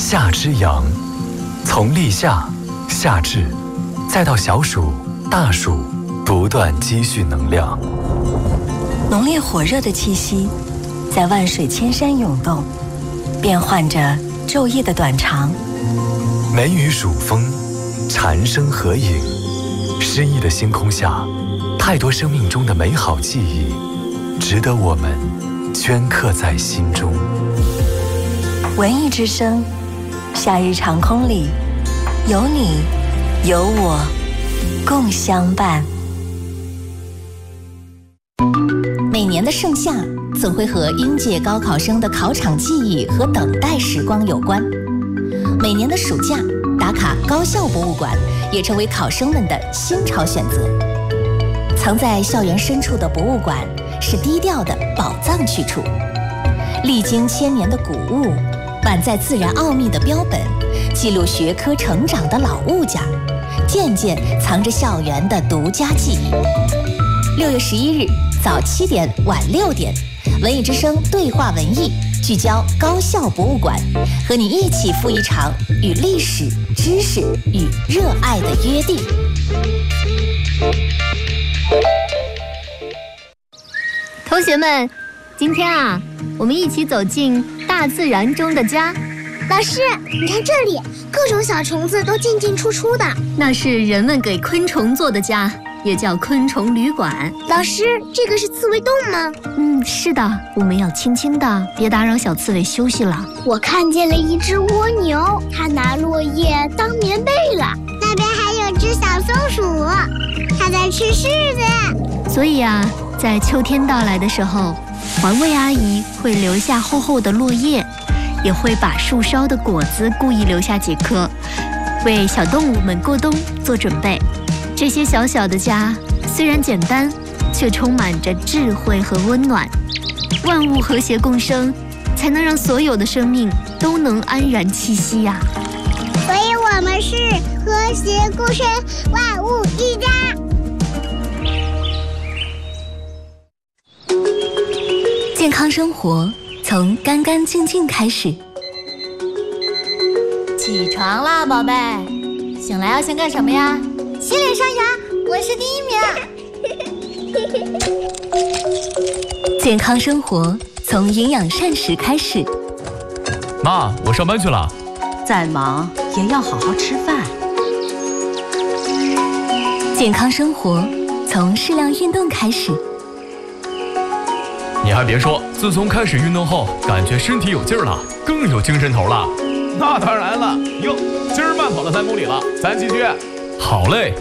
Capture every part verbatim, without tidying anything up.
夏之阳，从立夏、夏至，再到小暑、大暑，不断积蓄能量。 浓烈火热的气息在万水千山涌动，变换着昼夜的短长。 梅雨暑风，蝉声合影，诗意的星空下，太多生命中的美好记忆，值得我们镌刻在心中。 文艺之声，夏日长空里，有你，有我，共相伴。 每年的盛夏总会和应届高考生的考场记忆和等待时光有关。每年的暑假打卡高校博物馆也成为考生们的新潮选择。藏在校园深处的博物馆是低调的宝藏去处，历经千年的古物，满载自然奥秘的标本，记录学科成长的老物件，件件藏着校园的独家记忆。六月十一日早七点晚六点，文艺之声对话文艺，聚焦高校博物馆，和你一起赴一场与历史、知识与热爱的约定。 同学们，今天啊，我们一起走进大自然中的家。 老师，你看这里，各种小虫子都进进出出的， 那是人们给昆虫做的家，也叫昆虫旅馆。 老师，这个是刺猬洞吗？ 嗯，是的，我们要轻轻的，别打扰小刺猬休息了。 我看见了一只蜗牛，它拿落叶当棉被了。那边还有只小松鼠，它在吃柿子。 所以啊，在秋天到来的时候，环卫阿姨会留下厚厚的落叶，也会把树梢的果子故意留下几颗，为小动物们过冬做准备。这些小小的家虽然简单，却充满着智慧和温暖。万物和谐共生，才能让所有的生命都能安然栖息呀、啊。 所以我们是和谐共生，万物一家。 健康生活从干干净净开始。 起床啦，宝贝！醒来要先干什么呀？ 洗脸刷牙，我是第一名。 健康生活从营养膳食开始。 妈，我上班去了。 再忙也要好好吃饭。 健康生活从适量运动开始。 你还别说，自从开始运动后，感觉身体有劲儿了，更有精神头了。 那当然了，哟，今儿慢跑了三公里了，咱继续。 好嘞。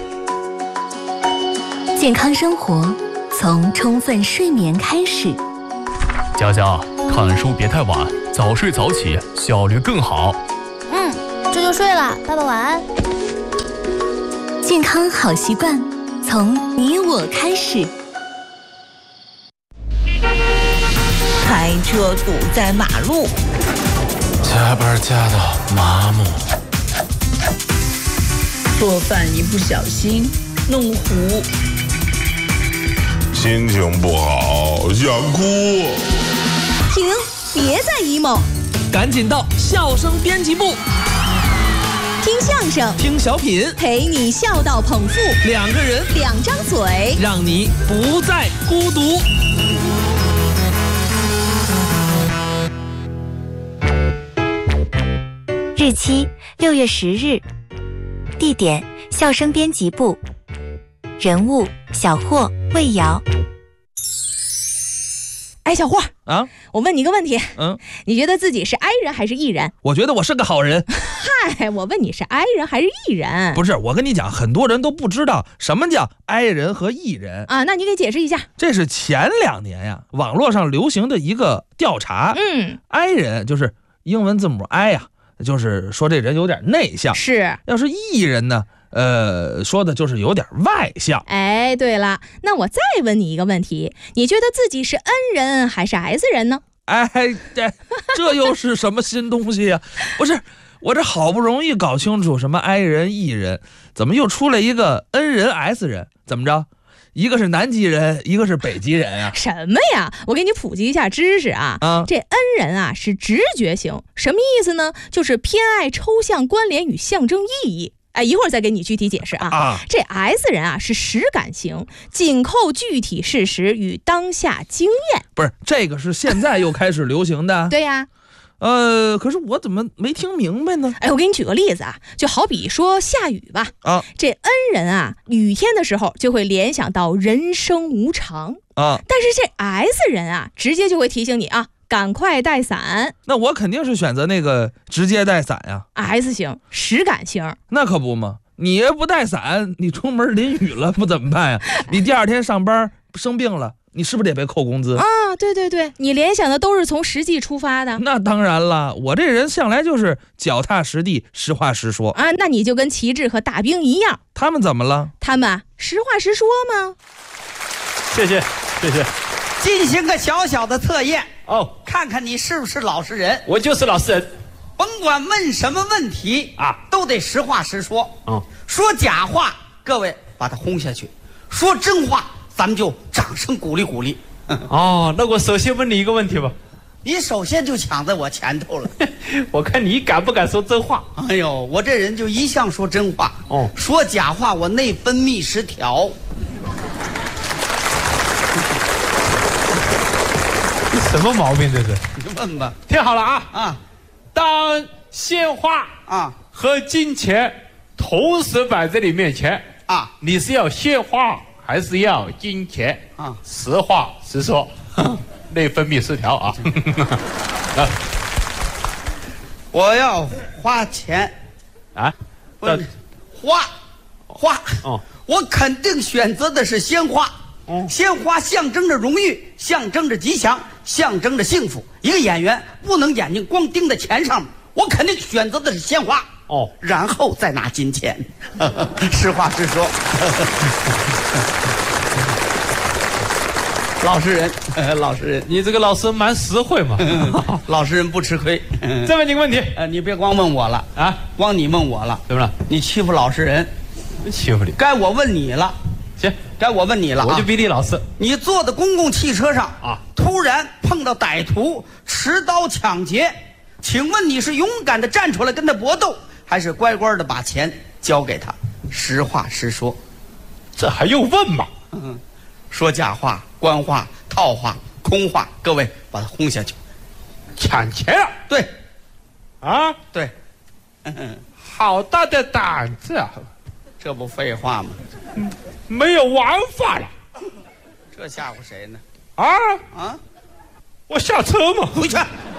健康生活从充分睡眠开始。 佳佳，看书别太晚，早睡早起，效率更好。 嗯，这就睡了，爸爸晚安。 健康好习惯从你我开始。 开车堵在马路， 加班加到麻木， 做饭一不小心弄糊， 心情不好想哭。 停，别再 emo， 赶紧到笑声编辑部， 听相声， 听小品， 陪你笑到捧腹， 两个人， 两张嘴， 让你不再孤独。 日期六月十日，地点笑声编辑部，人物小霍、魏瑶。 哎，小霍啊， 我问你一个问题， 嗯， 你觉得自己是 I 人还是 E 人？ 我觉得我是个好人。 嗨，我问你是 I 人还是 E 人？ 不是，我跟你讲，很多人都不知道什么叫 I 人和 E 人啊，那你给解释一下。 这是前两年呀，网络上流行的一个调查。 嗯 ，I 人就是英文字母 I 呀。就是说这人有点内向， 是。 要是 E 人呢，呃，说的就是有点外向。 哎，对了，那我再问你一个问题，你觉得自己是 N 人还是 S 人呢？ 哎，这这又是什么新东西呀、啊？不是，我这好不容易搞清楚什么 I 人 E 人，怎么又出来一个 N 人 S 人？怎么着？ 一个是南极人，一个是北极人啊？ 什么呀？我给你普及一下知识啊。啊，这 N 人啊是直觉型，什么意思呢？就是偏爱抽象关联与象征意义。哎，一会儿再给你具体解释啊。啊，这 S 人啊是实感型，紧扣具体事实与当下经验。 不是，这个是现在又开始流行的？ 对呀。 呃，可是我怎么没听明白呢？ 哎，我给你举个例子啊，就好比说下雨吧。啊，这 N 人啊，雨天的时候就会联想到人生无常啊，但是这 S 人啊，直接就会提醒你啊，赶快带伞。 那我肯定是选择那个直接带伞呀。 S 型，实感型。 那可不嘛，你不带伞，你出门淋雨了不怎么办呀？你第二天上班生病了，你是不是得被扣工资啊？对对对，你联想的都是从实际出发的。 那当然了，我这人向来就是脚踏实地，实话实说啊。那你就跟旗帜和大兵一样。 他们怎么了？ 他们啊，实话实说吗？ 谢谢谢谢。 进行个小小的测验哦，看看你是不是老实人。 我就是老实人， 甭管问什么问题啊，都得实话实说。嗯，说假话，各位把他轰下去；说真话，咱们就掌声鼓励鼓励。 哦，那我首先问你一个问题吧。 你首先就抢在我前头了。 我看你敢不敢说真话？ 哎呦，我这人就一向说真话。哦，说假话我内分泌失调。 什么毛病这是？ 你问吧。 听好了啊啊！当鲜花啊和金钱同时摆在你面前啊，你是要鲜花还是要金钱啊？实话实说，内分泌失调啊！ 啊，我要花钱啊，问花花哦，我肯定选择的是鲜花。哦，鲜花象征着荣誉，象征着吉祥，象征着幸福。一个演员不能眼睛光盯在钱上面，我肯定选择的是鲜花。哦，然后再拿金钱。实话实说。老实人，呃，老实人， 你这个老实人蛮实惠嘛。 老实人不吃亏。 再问你个问题， 呃，你别光问我了啊，光你问我了， 怎么了？ 你欺负老实人， 欺负你？ 该我问你了。 行， 该我问你了、啊， 我就比你老实。 你坐在公共汽车上啊，突然碰到歹徒持刀抢劫，请问你是勇敢的站出来跟他搏斗，还是乖乖的把钱交给他？实话实说。 这还用问吗？ 嗯，说假话、官话、套话、空话，各位把他轰下去。 抢钱了？ 对， 啊， 对， 嗯，好大的胆子啊！ 这不废话吗？ 嗯，没有玩法了。 这吓唬谁呢？ 啊啊！我下车嘛， 回去。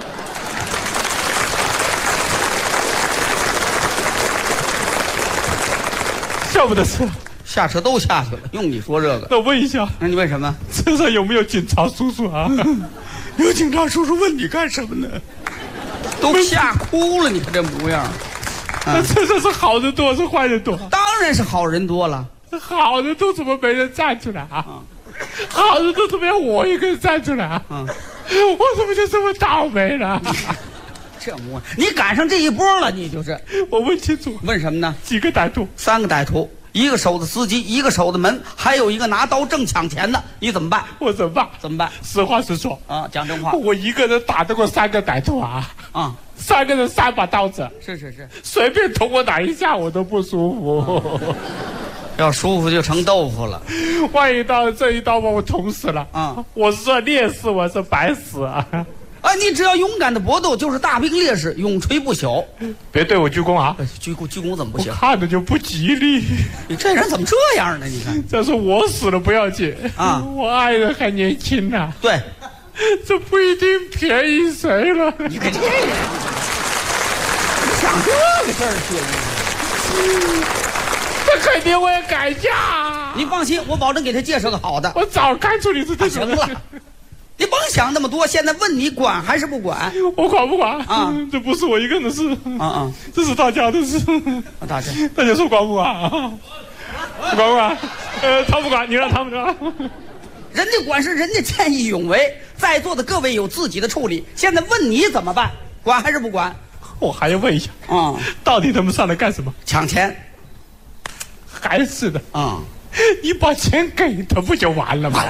下不得车， 下车都下去了，用你说这个？ 那我问一下， 那你问什么？ 车上有没有警察叔叔啊？ 有警察叔叔问你干什么呢？都吓哭了，你看这模样。 那车上是好人多是坏人多？ 当然是好人多了。 好人都怎么没人站出来啊？嗯、好人都怎么样我一个人站出来啊？嗯、我怎么就这么倒霉了？ 这模样，你赶上这一波了，你就是。 我问清楚， 问什么呢？ 几个歹徒？ 三个歹徒，一个守的司机，一个守的门，还有一个拿刀正抢钱的，你怎么办？ 我怎么办？ 怎么办？ 实话实说啊，讲真话。 我一个人打得过三个歹徒啊？啊。三个人三把刀子， 是是是， 随便捅我哪一下我都不舒服。 要舒服就成豆腐了。 万一到这一刀把我捅死了啊！我是算烈士，我是白死啊！ 啊，你只要勇敢的搏斗，就是大兵烈士，永垂不朽。 别对我鞠躬啊！ 鞠躬鞠躬怎么不行？ 看着就不吉利。 你这人怎么这样呢？你看， 再说我死了不要紧啊，我爱人还年轻呢、啊。 对。 这不一定便宜谁了。 你看这人，你想这个事儿去？ 这肯定会改嫁。 你放心，我保证给他介绍个好的。 我早看出你是这行了，你甭想那么多。现在问你管还是不管？ 我管不管啊？这不是我一个人的事啊啊！这是大家的事。 大家， 大家说管不管啊？管不管？呃，他不管，你让他们管。 人家管是人家见义勇为，在座的各位有自己的处理。现在问你怎么办？管还是不管？ 我还要问一下啊、嗯，到底他们上来干什么？ 抢钱。 还是的啊、嗯， 你把钱给他不就完了吗？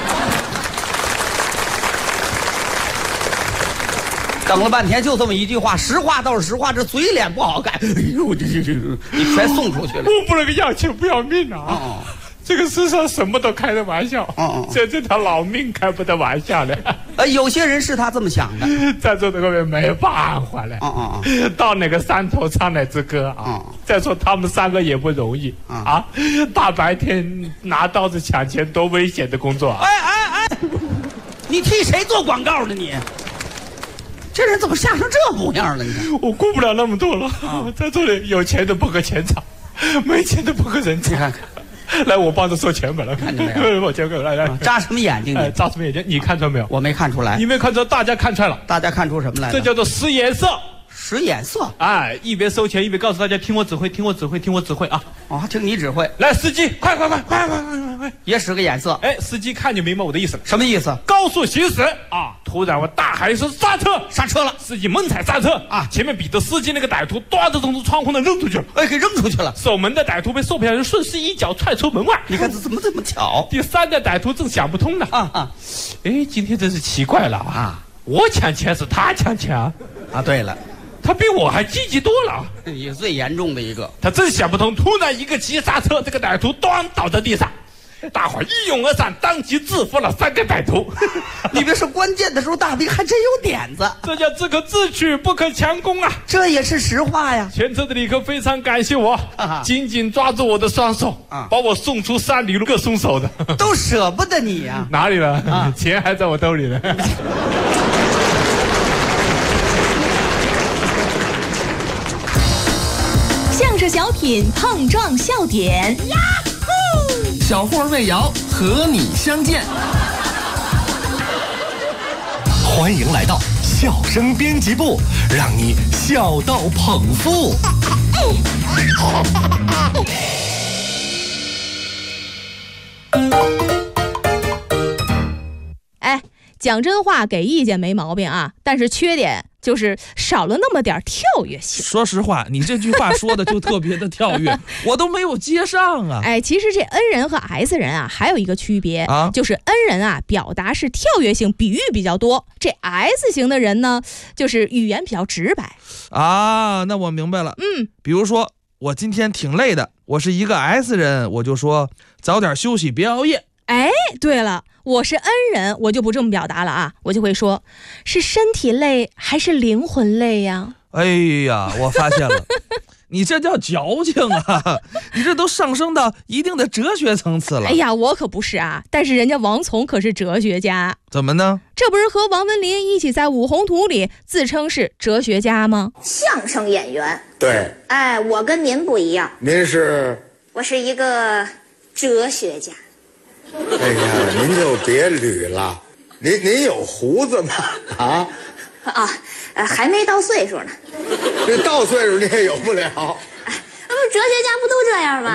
等了半天就这么一句话，实话倒是实话，这嘴脸不好看。哎呦，这这这，你全送出去了。 我不能要钱不要命啊！ 哦、 这个世上什么都开得玩笑， 哦、 这这条老命开不得玩笑的。 呃，有些人是他这么想的， 在座的各位没办法了。 哦哦哦， 到哪个山头唱哪支歌啊？ 哦、 再说他们三个也不容易、哦、啊！大白天拿刀子抢钱，多危险的工作啊！ 哎哎哎，你替谁做广告呢你？这人怎么吓成这模样了？你看， 我顾不了那么多了。啊、在这里，有钱的不搁钱场，没钱的不搁人场。 你看看， 来，我帮着收钱吧，来， 看见没有？ 我钱给我来来。 扎什么眼睛？ 哎，扎什么眼睛？你看出来没有？ 我没看出来。 你没看出来？大家看出来了。 大家看出什么来了？ 这叫做使眼色。 使眼色。 哎，一边收钱一边告诉大家听我指挥，听我指挥，听我指挥啊！ 哦，听你指挥。 来，司机，快快快快快快快快！ 也使个眼色。 哎，司机看就明白我的意思了。 什么意思？ 高速行驶啊！突然我大喊一声刹车， 刹车了。 司机猛踩刹车啊！前面彼得司机那个歹徒端着从窗户那扔出去了， 哎，给扔出去了。 守门的歹徒被售票员顺势一脚踹出门外。 你看这怎么这么巧？ 第三个歹徒正想不通呢啊啊！哎，今天真是奇怪了啊！我抢钱是他抢钱啊！ 啊，对了。 他比我还积极多了， 也最严重的一个。 他真想不通，突然一个急刹车，这个歹徒咣倒在地上，大伙一拥而上，当即制服了三个歹徒。 你别说，关键的时候大兵还真有点子。 这叫只可自取，不可强攻啊！ 这也是实话呀。 全车的旅客非常感谢我，啊、紧紧抓住我的双手，啊、把我送出山里路，各松手的， 都舍不得你呀、啊。 哪里了？啊、钱还在我兜里呢。 相声小品碰撞笑点，呀呼！小霍魏瑶和你相见， 欢迎来到笑声编辑部，让你笑到捧腹。 哎，讲真话给意见没毛病啊，但是缺点就是少了那么点跳跃性。 说实话，你这句话说的就特别的跳跃，我都没有接上啊。 哎，其实这 N 人和 S 人啊，还有一个区别啊，就是 N 人啊，表达是跳跃性，比喻比较多；这 S 型的人呢，就是语言比较直白。 啊，那我明白了。 嗯， 比如说我今天挺累的，我是一个 S 人，我就说早点休息，别熬夜。 哎，对了。我是 N 人，我就不这么表达了啊，我就会说，是身体累还是灵魂累呀？ 哎呀，我发现了，你这叫矫情啊！你这都上升到一定的哲学层次了。 哎呀，我可不是啊，但是人家王从可是哲学家。 怎么呢？ 这不是和王文林一起在五红图里自称是哲学家吗？ 相声演员。 对。 哎，我跟您不一样。 您是？ 我是一个哲学家。 哎呀，您就别捋了，您您有胡子吗？啊？ 啊，呃，还没到岁数呢。 这到岁数你也有不了。 哎，那不哲学家不都这样吗？